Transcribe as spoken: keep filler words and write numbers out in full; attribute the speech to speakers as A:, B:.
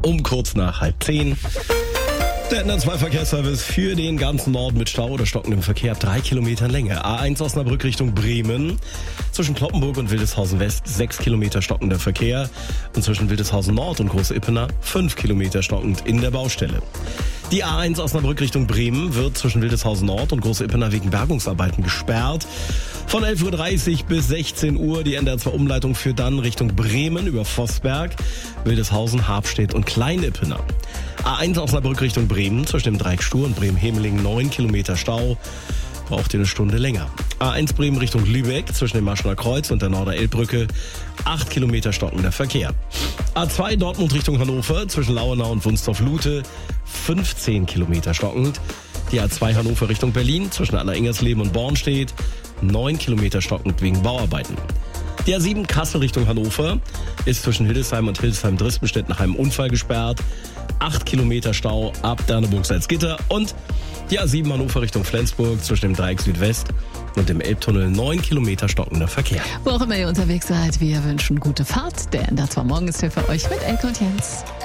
A: um kurz nach halb zehn. Der N R zwei Verkehrsservice für den ganzen Norden mit Stau oder stockendem Verkehr ab drei Kilometern Länge. A eins Osnabrück Richtung Bremen. Zwischen Cloppenburg und Wildeshausen West sechs Kilometer stockender Verkehr. Und zwischen Wildeshausen Nord und Große Ippener fünf Kilometer stockend in der Baustelle. Die A eins Osnabrück Richtung Bremen wird zwischen Wildeshausen Nord und Große Ippener wegen Bergungsarbeiten gesperrt. Von elf Uhr dreißig bis sechzehn Uhr die N R zwei Umleitung führt dann Richtung Bremen über Vossberg, Wildeshausen, Habstedt und Klein-Ippener. A eins Osnabrück Richtung Bremen zwischen dem Dreieck Stur und Bremen-Hemeling neun Kilometer Stau. Braucht ihr eine Stunde länger. A eins Bremen Richtung Lübeck zwischen dem Maschener Kreuz und der Norder-Elbbrücke acht Kilometer stockender Verkehr. A zwei Dortmund Richtung Hannover zwischen Lauenau und Wunstorf-Lute fünfzehn Kilometer stockend. Die A zwei Hannover Richtung Berlin zwischen Anna-Ingersleben und Bornstedt neun Kilometer stockend wegen Bauarbeiten. Die A sieben Kassel Richtung Hannover ist zwischen Hildesheim und Hildesheim-Drispenstedt nach einem Unfall gesperrt. acht Kilometer Stau ab Derneburg-Salzgitter. Und die A sieben Hannover Richtung Flensburg zwischen dem Dreieck Südwest und dem Elbtunnel neun Kilometer stockender Verkehr.
B: Wo auch immer ihr unterwegs seid, wir wünschen gute Fahrt. Der N R zwei Morgenshilfe für euch mit Elke und Jens.